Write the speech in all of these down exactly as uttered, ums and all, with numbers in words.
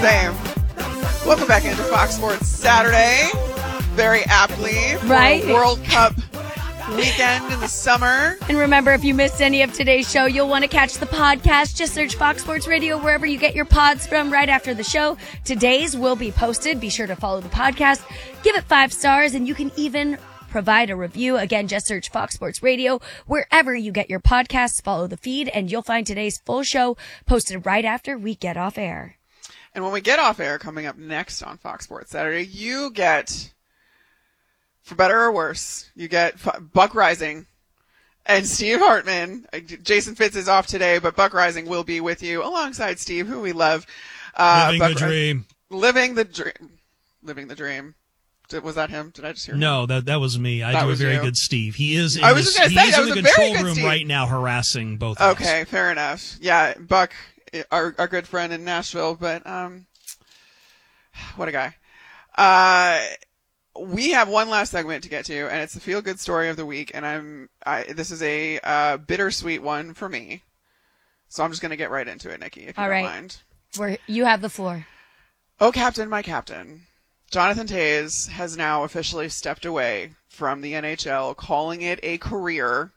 Same. Welcome back into Fox Sports Saturday. Very aptly for right? World Cup weekend in the summer. And remember, if you missed any of today's show, you'll want to catch the podcast. Just search Fox Sports Radio wherever you get your pods from right after the show. Today's will be posted. Be sure to follow the podcast. Give it five stars, and you can even provide a review. Again, just search Fox Sports Radio wherever you get your podcasts. Follow the feed, and you'll find today's full show posted right after we get off air. And when we get off air, coming up next on Fox Sports Saturday, you get, for better or worse, you get Buck Rising and Steve Hartman. Jason Fitz is off today, but Buck Rising will be with you alongside Steve, who we love. Uh, living Buck the dream. Living the dream. Living the dream. Was that him? Did I just hear him? No, that that was me. I that do a very you. good Steve. He is in, I was this, just he say, is that in was the a very control good room Steve. right now harassing both of Okay, us. fair enough. Yeah, Buck, our our good friend in Nashville, but um, what a guy. Uh, we have one last segment to get to, and it's the feel-good story of the week, and I'm I this is a uh, bittersweet one for me, so I'm just going to get right into it, Nikki, if you All don't right. mind. Where you have the floor. Oh, Captain, my Captain. Jonathan Toews has now officially stepped away from the N H L, calling it a career.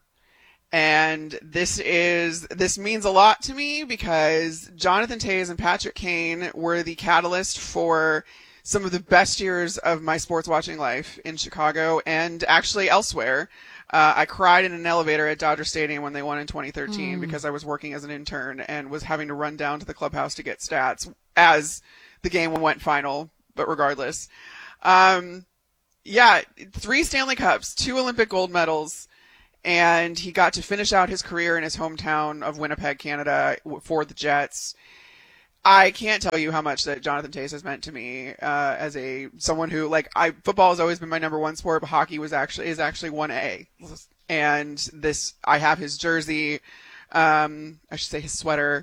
And this is, this means a lot to me because Jonathan Toews and Patrick Kane were the catalyst for some of the best years of my sports watching life in Chicago and actually elsewhere. Uh, I cried in an elevator at Dodger Stadium when they won in twenty thirteen mm. because I was working as an intern and was having to run down to the clubhouse to get stats as the game went final. But regardless, um, yeah, three Stanley Cups, two Olympic gold medals, and he got to finish out his career in his hometown of Winnipeg, Canada, for the Jets. I can't tell you how much that Jonathan Toews has meant to me uh, as a someone who, like, I football has always been my number one sport, but hockey was actually is actually one A. And this, I have his jersey, um, I should say his sweater.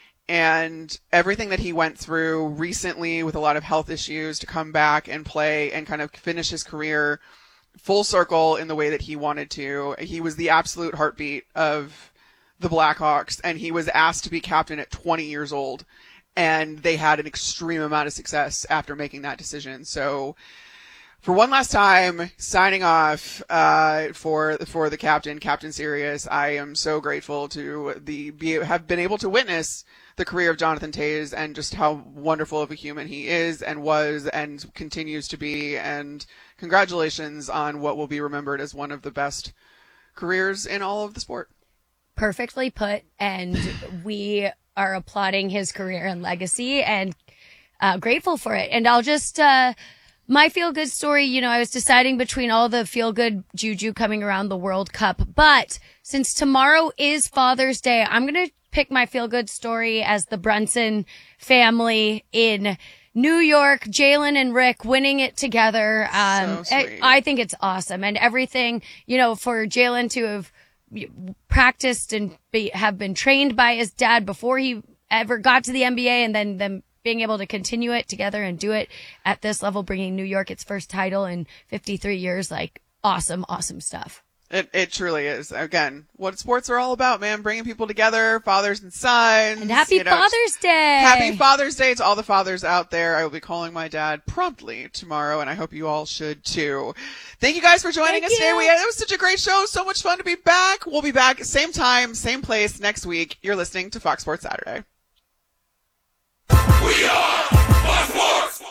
And everything that he went through recently with a lot of health issues to come back and play and kind of finish his career full circle in the way that he wanted to. He was the absolute heartbeat of the Blackhawks, and he was asked to be captain at twenty years old. And they had an extreme amount of success after making that decision. So for one last time, signing off uh, for for the captain, Captain Sirius, I am so grateful to the be, have been able to witness the career of Jonathan Toews and just how wonderful of a human he is and was and continues to be. And congratulations on what will be remembered as one of the best careers in all of the sport. Perfectly put. And we are applauding his career and legacy and uh, grateful for it. And I'll just, uh, my feel-good story, you know, I was deciding between all the feel-good juju coming around the World Cup. But since tomorrow is Father's Day, I'm going to pick my feel-good story as the Brunson family in New York, Jalen and Rick winning it together. Um, so sweet. I, I think it's awesome. And everything, you know, for Jalen to have practiced and be, have been trained by his dad before he ever got to the N B A, and then them being able to continue it together and do it at this level, bringing New York its first title in fifty-three years. Like, awesome, awesome stuff. It it truly is. Again, what sports are all about, man. Bringing people together, fathers and sons. And happy you know, Father's Day. Happy Father's Day to all the fathers out there. I will be calling my dad promptly tomorrow, and I hope you all should too. Thank you guys for joining Thank us you. today. We had, it was such a great show. So much fun to be back. We'll be back same time, same place next week. You're listening to Fox Sports Saturday. We are Fox Sports.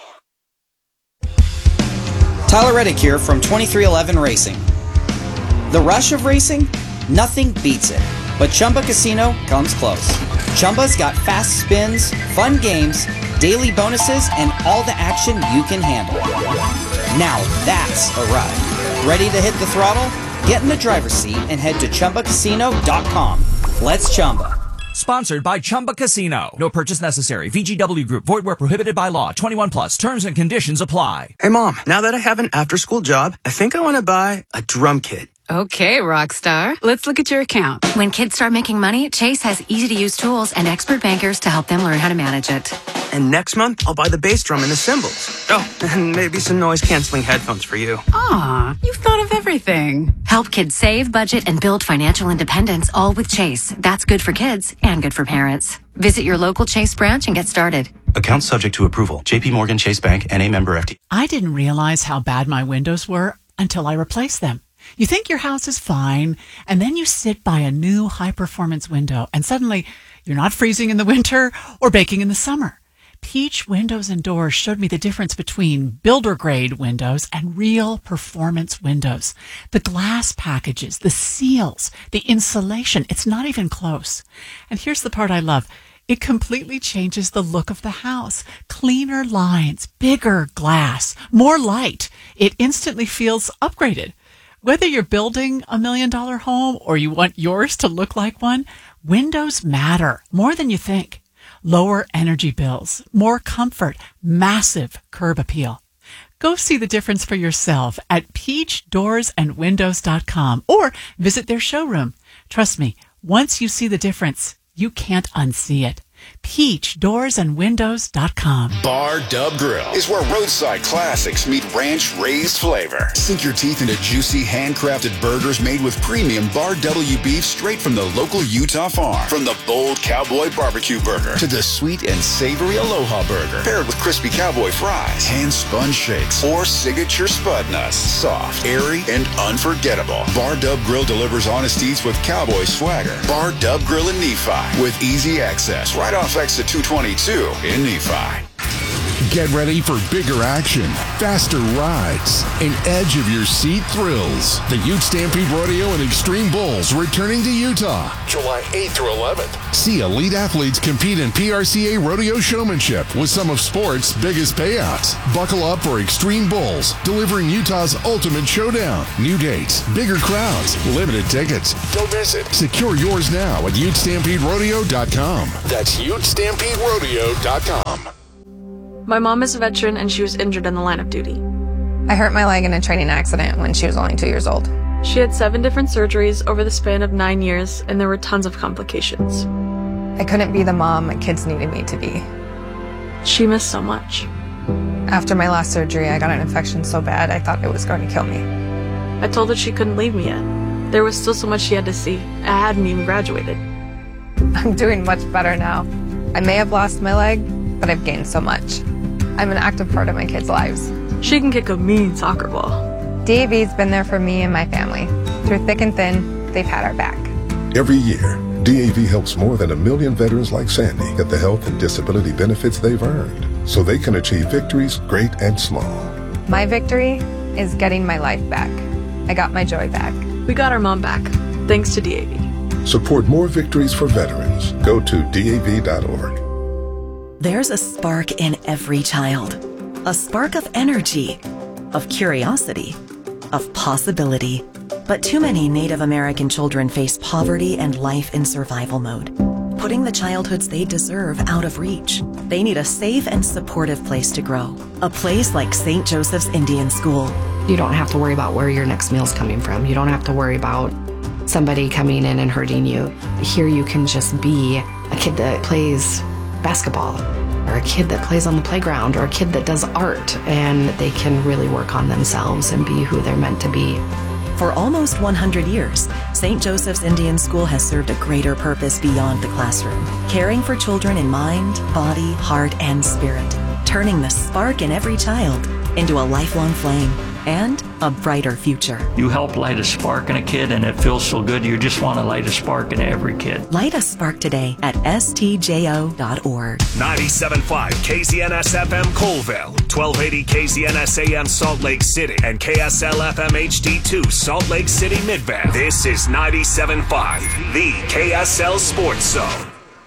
Tyler Reddick here from twenty-three eleven Racing. The rush of racing? Nothing beats it. But Chumba Casino comes close. Chumba's got fast spins, fun games, daily bonuses, and all the action you can handle. Now that's a ride. Ready to hit the throttle? Get in the driver's seat and head to Chumba Casino dot com. Let's Chumba. Sponsored by Chumba Casino. No purchase necessary. V G W Group. Void where prohibited by law. twenty-one plus. Terms and conditions apply. Hey, Mom. Now that I have an after-school job, I think I want to buy a drum kit. Okay, Rockstar. Let's look at your account. When kids start making money, Chase has easy-to-use tools and expert bankers to help them learn how to manage it. And next month, I'll buy the bass drum and the cymbals. Oh, and maybe some noise-canceling headphones for you. Aw, you've thought of everything. Help kids save, budget, and build financial independence, all with Chase. That's good for kids and good for parents. Visit your local Chase branch and get started. Account subject to approval. J P Morgan Chase Bank, N A member F D. I didn't realize how bad my windows were until I replaced them. You think your house is fine, and then you sit by a new high-performance window, and suddenly you're not freezing in the winter or baking in the summer. Peach Windows and Doors showed me the difference between builder-grade windows and real performance windows. The glass packages, the seals, the insulation, it's not even close. And here's the part I love. It completely changes the look of the house. Cleaner lines, bigger glass, more light. It instantly feels upgraded. Whether you're building a million-dollar home or you want yours to look like one, windows matter more than you think. Lower energy bills, more comfort, massive curb appeal. Go see the difference for yourself at peach doors and windows dot com or visit their showroom. Trust me, once you see the difference, you can't unsee it. peach doors and windows dot com. Bar Dub Grill is where roadside classics meet ranch-raised flavor. Sink your teeth into juicy, handcrafted burgers made with premium Bar W beef straight from the local Utah farm. From the bold cowboy barbecue burger to the sweet and savory Aloha burger, paired with crispy cowboy fries, hand-spun shakes, or signature spud nuts. Soft, airy, and unforgettable. Bar Dub Grill delivers honest eats with cowboy swagger. Bar Dub Grill in Nephi with easy access right off exit two twenty-two in Nephi. Get ready for bigger action, faster rides, and edge of your seat thrills. The Ute Stampede Rodeo and Extreme Bulls returning to Utah July eighth through eleventh. See elite athletes compete in P R C A rodeo showmanship with some of sport's biggest payouts. Buckle up for Extreme Bulls, delivering Utah's ultimate showdown. New dates, bigger crowds, limited tickets. Don't miss it. Secure yours now at ute stampede rodeo dot com. That's ute stampede rodeo dot com. My mom is a veteran and she was injured in the line of duty. I hurt my leg in a training accident when she was only two years old. She had seven different surgeries over the span of nine years, and there were tons of complications. I couldn't be the mom my kids needed me to be. She missed so much. After my last surgery, I got an infection so bad I thought it was going to kill me. I told her she couldn't leave me yet. There was still so much she had to see. I hadn't even graduated. I'm doing much better now. I may have lost my leg, but I've gained so much. I'm an active part of my kids' lives. She can kick a mean soccer ball. D A V's been there for me and my family. Through thick and thin, they've had our back. Every year, D A V helps more than a million veterans like Sandy get the health and disability benefits they've earned so they can achieve victories great and small. My victory is getting my life back. I got my joy back. We got our mom back, thanks to D A V. Support more victories for veterans. Go to D A V dot org. There's a spark in every child. A spark of energy, of curiosity, of possibility. But too many Native American children face poverty and life in survival mode, putting the childhoods they deserve out of reach. They need a safe and supportive place to grow. A place like Saint Joseph's Indian School. You don't have to worry about where your next meal's coming from. You don't have to worry about somebody coming in and hurting you. Here you can just be a kid that plays basketball, or a kid that plays on the playground, or a kid that does art, and they can really work on themselves and be who they're meant to be. For almost one hundred years, Saint Joseph's Indian School has served a greater purpose beyond the classroom, caring for children in mind, body, heart, and spirit, turning the spark in every child into a lifelong flame and a brighter future. You help light a spark in a kid, and it feels so good. You just want to light a spark in every kid. Light a spark today at S T J O dot org. ninety-seven point five K Z N S F M Colville, twelve eighty K Z N S A M Salt Lake City, and K S L F M H D two Salt Lake City Midvale. This is ninety-seven point five, the K S L Sports Zone.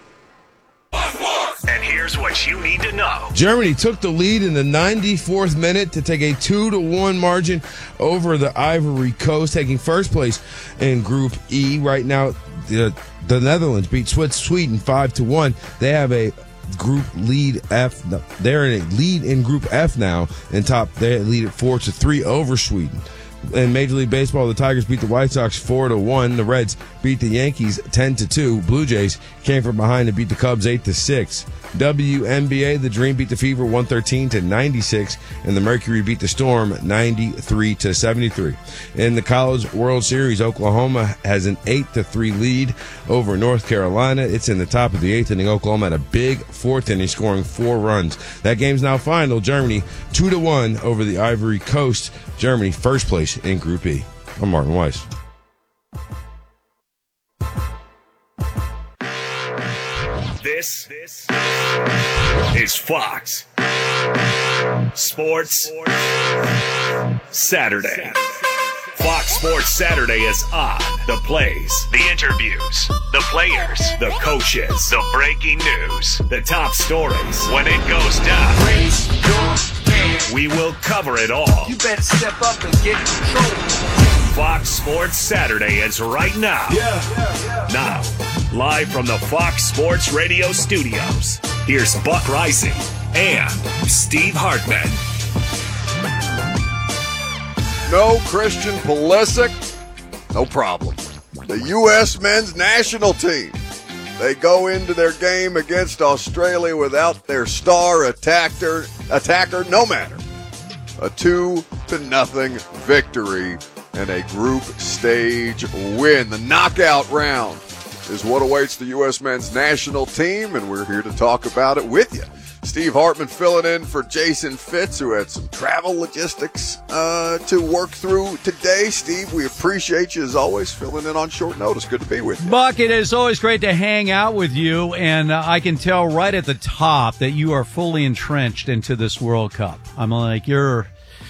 And here's what you need to know. Germany took the lead in the ninety-fourth minute to take a two to one margin over the Ivory Coast, taking first place in Group E. Right now, the, the Netherlands beat Sweden five to one. They have a Group lead F. They're in a lead in Group F now, and top they lead at four to three over Sweden. In Major League Baseball, the Tigers beat the White Sox four to one. The Reds beat the Yankees ten to two. Blue Jays came from behind and beat the Cubs eight to six. W N B A, the Dream beat the Fever one thirteen to ninety-six, and the Mercury beat the Storm ninety-three to seventy-three. In the College World Series, Oklahoma has an eight to three lead over North Carolina. It's in the top of the eighth inning. Oklahoma had a big fourth inning, scoring four runs. That game's now final. Germany two to one over the Ivory Coast. Germany first place in Group E. I'm Martin Weiss. This, this is Fox Sports Saturday. Fox Sports Saturday is on. The plays, the interviews, the players, the coaches, the breaking news, the top stories. When it goes down, raise your hand. We will cover it all. You better step up and get in control. Fox Sports Saturday is right now. Yeah, yeah, yeah. Now, live from the Fox Sports Radio studios, here's Buck Rising and Steve Hartman. No Christian Pulisic, no problem. The U S men's national team, they go into their game against Australia without their star attacker, attacker no matter. A two to nothing victory and a group stage win. The knockout round is what awaits the U S men's national team, and we're here to talk about it with you. Steve Hartman filling in for Jason Fitz, who had some travel logistics uh, to work through today. Steve, we appreciate you, as always, filling in on short notice. Good to be with you. Buck, it is always great to hang out with you, and uh, I can tell right at the top that you are fully entrenched into this World Cup. I'm like, you're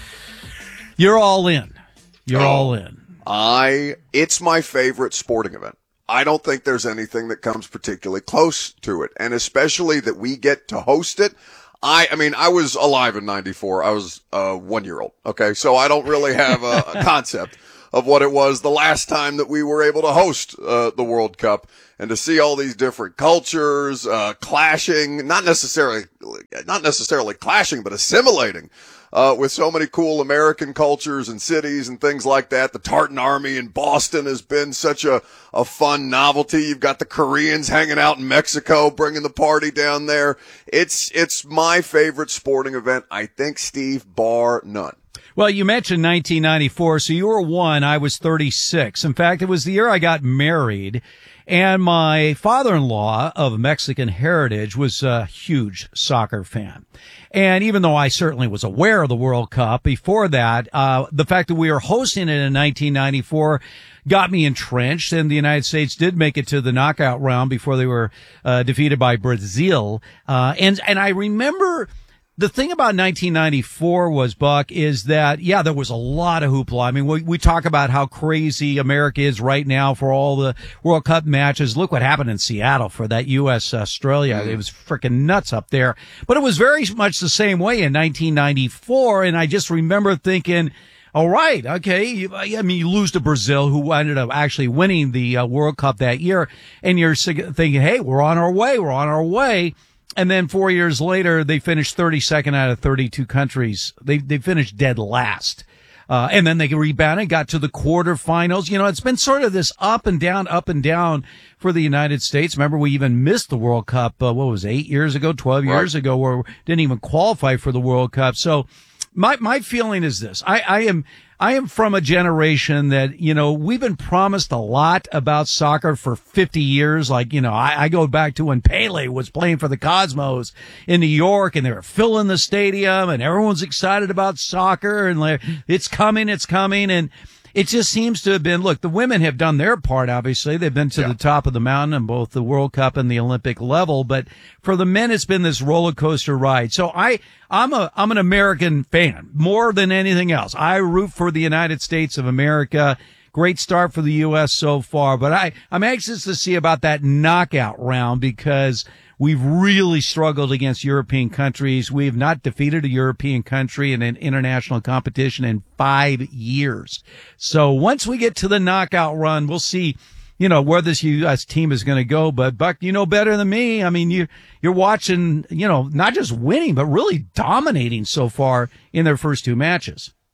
you're all in. You're oh, all in. I, it's my favorite sporting event. I don't think there's anything that comes particularly close to it, and especially that we get to host it. I, I mean, I was alive in ninety-four. I was a one-year-old, okay? So I don't really have a, a concept of what it was the last time that we were able to host uh, the World Cup, and to see all these different cultures uh clashing, not necessarily not necessarily clashing, but assimilating. Uh, with so many cool American cultures and cities and things like that. The Tartan Army in Boston has been such a, a fun novelty. You've got the Koreans hanging out in Mexico, bringing the party down there. It's, it's my favorite sporting event, I think, Steve, bar none. Well, you mentioned nineteen ninety-four, so you were one, I was thirty-six. In fact, it was the year I got married. And my father-in-law of Mexican heritage was a huge soccer fan. And even though I certainly was aware of the World Cup before that, uh, the fact that we were hosting it in nineteen ninety-four got me entrenched, and the United States did make it to the knockout round before they were uh, defeated by Brazil. Uh, and, and I remember the thing about nineteen ninety-four was, Buck, is that, yeah, there was a lot of hoopla. I mean, we, we talk about how crazy America is right now for all the World Cup matches. Look what happened in Seattle for that U S Australia. Mm. It was freaking nuts up there. But it was very much the same way in nineteen ninety-four. And I just remember thinking, all right, okay. You, I mean, you lose to Brazil, who ended up actually winning the uh, World Cup that year. And you're thinking, hey, we're on our way. We're on our way. And then four years later, they finished thirty-second out of thirty-two countries. They they finished dead last. Uh, and then they rebounded, got to the quarterfinals. You know, it's been sort of this up and down, up and down for the United States. Remember, we even missed the World Cup, uh, what was it, eight years ago, twelve right. years ago, where we didn't even qualify for the World Cup. So my my feeling is this. I, I am I am from a generation that, you know, we've been promised a lot about soccer for fifty years. Like, you know, I, I go back to when Pele was playing for the Cosmos in New York, and they were filling the stadium, and everyone's excited about soccer, and like, it's coming, it's coming. And it just seems to have been, look, the women have done their part, obviously. They've been to yeah. the top of the mountain on both the World Cup and the Olympic level. But for the men, it's been this roller coaster ride. So I, I'm a, I'm an American fan more than anything else. I root for the United States of America. Great start for the U S so far. But I, I'm anxious to see about that knockout round, because we've really struggled against European countries. We have not defeated a European country in an international competition in five years. So once we get to the knockout run, we'll see, you know, where this U S team is going to go. But Buck, you know better than me. I mean, you, you're watching, you know, not just winning, but really dominating so far in their first two matches.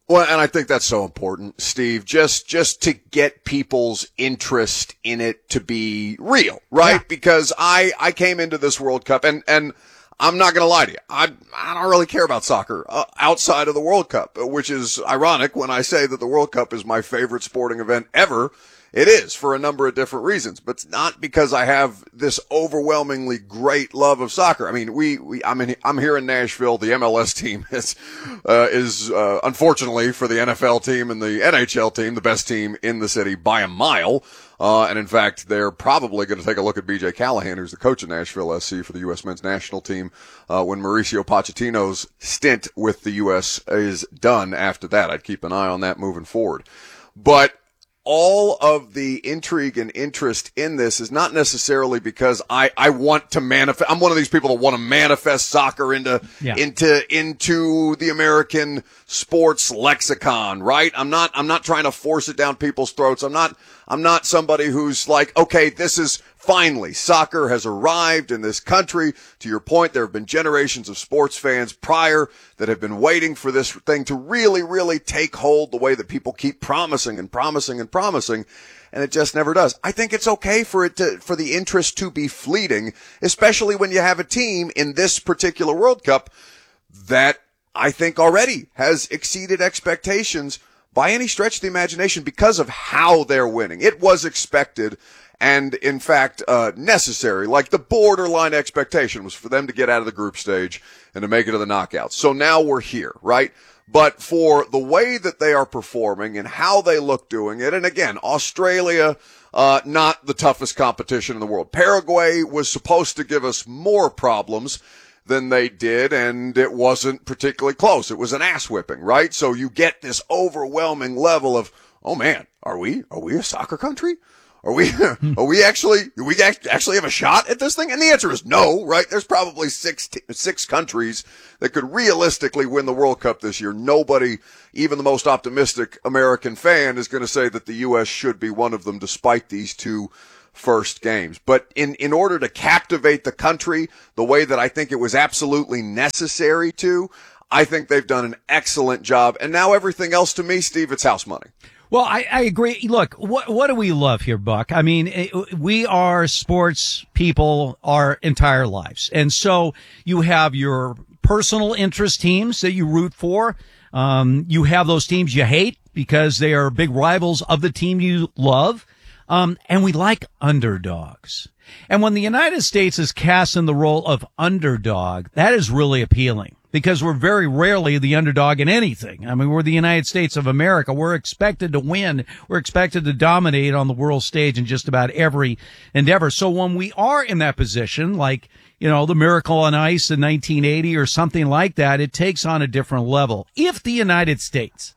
Well, and I think that's so important, Steve, just, just to get people's interest in it to be real, right? Yeah. Because I, I came into this World Cup and, and I'm not going to lie to you. I, I don't really care about soccer uh, outside of the World Cup, which is ironic when I say that the World Cup is my favorite sporting event ever. It is for a number of different reasons, but it's not because I have this overwhelmingly great love of soccer. I mean, we, we, I'm in, I'm here in Nashville. The M L S team is, uh, is, uh, unfortunately for the N F L team and the N H L team, the best team in the city by a mile. Uh, and in fact, they're probably going to take a look at B J Callahan, who's the coach of Nashville S C for the U S men's national team, uh, when Mauricio Pochettino's stint with the U S is done after that. I'd keep an eye on that moving forward. But all of the intrigue and interest in this is not necessarily because I, I want to manifest. I'm one of these people that want to manifest soccer into, yeah. into, into the American sports lexicon, right? I'm not, I'm not trying to force it down people's throats. I'm not, I'm not somebody who's like, okay, this is finally soccer has arrived in this country. To your point, there have been generations of sports fans prior that have been waiting for this thing to really, really take hold the way that people keep promising and promising and promising. And it just never does. I think it's okay for it to, for the interest to be fleeting, especially when you have a team in this particular World Cup that I think already has exceeded expectations by any stretch of the imagination because of how they're winning. It was expected and, in fact, uh, necessary. Like the borderline expectation was for them to get out of the group stage and to make it to the knockouts. So now we're here, right? But for the way that they are performing and how they look doing it, and again, Australia, uh, not the toughest competition in the world. Paraguay was supposed to give us more problems than they did, and it wasn't particularly close. It was an ass whipping, right? So you get this overwhelming level of, oh man, are we, are we a soccer country? Are we, are we actually, do we actually have a shot at this thing? And the answer is no, right? There's probably six, six countries that could realistically win the World Cup this year. Nobody, even the most optimistic American fan, is going to say that the U S should be one of them despite these two first games. But in, in order to captivate the country the way that I think it was absolutely necessary to, I think they've done an excellent job. And now everything else to me, Steve, it's house money. Well, I, I agree. Look, what what do we love here, Buck? I mean, it, we are sports people our entire lives. And so you have your personal interest teams that you root for. Um, you have those teams you hate because they are big rivals of the team you love. Um, and we like underdogs. And when the United States is cast in the role of underdog, that is really appealing. Because we're very rarely the underdog in anything. I mean, we're the United States of America. We're expected to win. We're expected to dominate on the world stage in just about every endeavor. So when we are in that position, like, you know, the Miracle on Ice in nineteen eighty or something like that, it takes on a different level. If the United States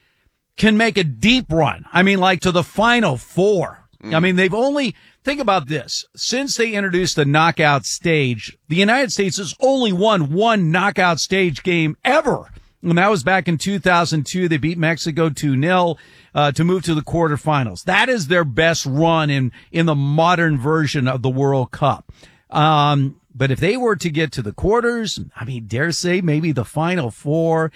can make a deep run, I mean, like to the Final Four, mm. I mean, they've only... Think about this. Since they introduced the knockout stage, the United States has only won one knockout stage game ever. And that was back in two thousand two. They beat Mexico two nil uh, to move to the quarterfinals. That is their best run in, in the modern version of the World Cup. Um, but if they were to get to the quarters, I mean, dare say maybe the Final Four,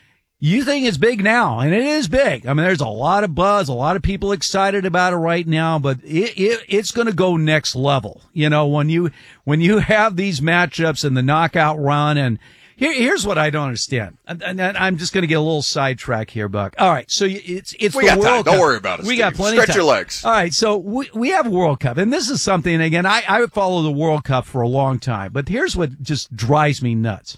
you think it's big now, and it is big. I mean, there's a lot of buzz, a lot of people excited about it right now, but it, it it's going to go next level. You know, when you when you have these matchups and the knockout run, and here, here's what I don't understand. And, and I'm just going to get a little sidetrack here, Buck. All right, so it's it's we the got World time. Cup. Don't worry about it. We Steve. got plenty Stretch of time. your legs. All right, so we we have a World Cup, and this is something again. I I follow the World Cup for a long time, but here's what just drives me nuts.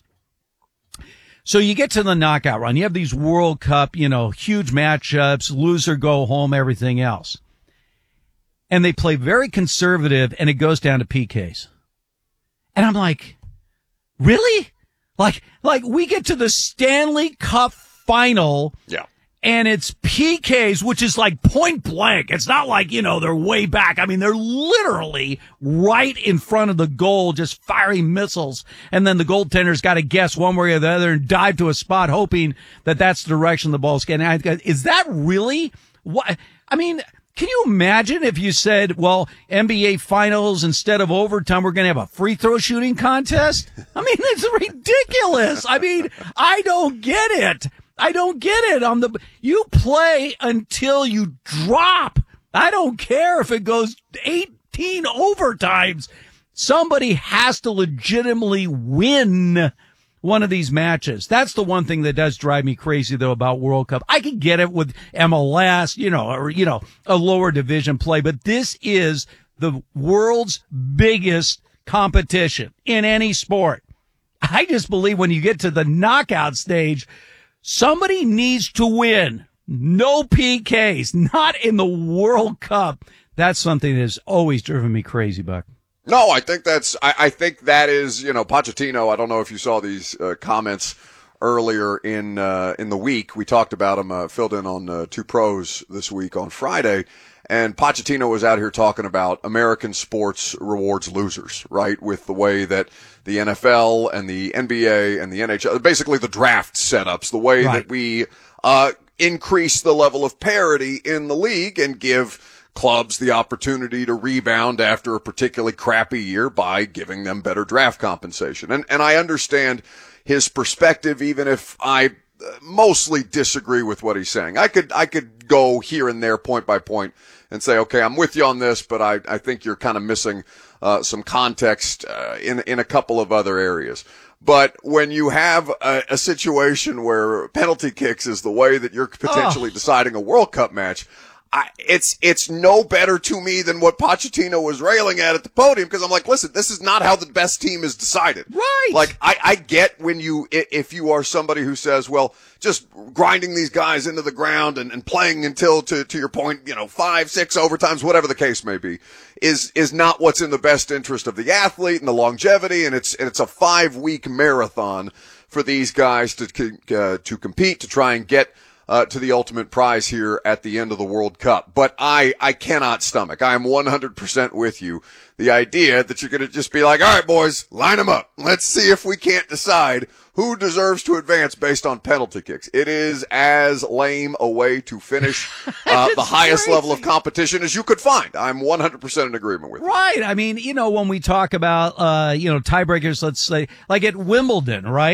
So you get to the knockout run. You have these World Cup, you know, huge matchups, loser go home, everything else. And they play very conservative, and it goes down to P Ks. And I'm like, really? Like, like we get to the Stanley Cup final. Yeah. And it's P Ks, which is like point blank. It's not like, you know, they're way back. I mean, they're literally right in front of the goal, just firing missiles. And then the goaltender's got to guess one way or the other and dive to a spot, hoping that that's the direction the ball's getting. Is that really what? I mean, can you imagine if you said, well, N B A finals, instead of overtime, we're going to have a free throw shooting contest? I mean, it's ridiculous. I mean, I don't get it. I don't get it. On the you play until you drop. I don't care if it goes eighteen overtimes. Somebody has to legitimately win one of these matches. That's the one thing that does drive me crazy, though, about World Cup. I can get it with M L S, you know, or, you know, a lower division play, but this is the world's biggest competition in any sport. I just believe when you get to the knockout stage, somebody needs to win. No P Ks, not in the World Cup. That's something that has always driven me crazy, Buck. No, I think that's, I, I think that is, you know, Pochettino. I don't know if you saw these uh, comments earlier in, uh, in the week. We talked about him, uh, filled in on, uh, Two Pros this week on Friday. And Pochettino was out here talking about American sports rewards losers, right? With the way that the N F L and the N B A and the N H L, basically the draft setups, the way Right. that we, uh, increase the level of parity in the league and give clubs the opportunity to rebound after a particularly crappy year by giving them better draft compensation. And, and I understand his perspective, even if I mostly disagree with what he's saying. I could, I could go here and there point by point and say, okay, I'm with you on this, but I, I think you're kind of missing, uh, some context, uh, in, in a couple of other areas. But when you have a, a situation where penalty kicks is the way that you're potentially Oh. deciding a World Cup match, I, it's, it's no better to me than what Pochettino was railing at at the podium, because I'm like, listen, this is not how the best team is decided. Right. Like, I, I get when you, if you are somebody who says, well, just grinding these guys into the ground and, and playing until, to, to your point, you know, five, six overtimes, whatever the case may be, is, is not what's in the best interest of the athlete and the longevity. And it's, and it's a five week marathon for these guys to, uh, to compete, to try and get, Uh, to the ultimate prize here at the end of the World Cup. But I, I cannot stomach. I am one hundred percent with you. The idea that you're going to just be like, all right, boys, line them up. Let's see if we can't decide who deserves to advance based on penalty kicks. It is as lame a way to finish uh, the highest crazy. level of competition as you could find. I'm one hundred percent in agreement with you. Right. I mean, you know, when we talk about, uh, you know, tiebreakers, let's say, like at Wimbledon, right?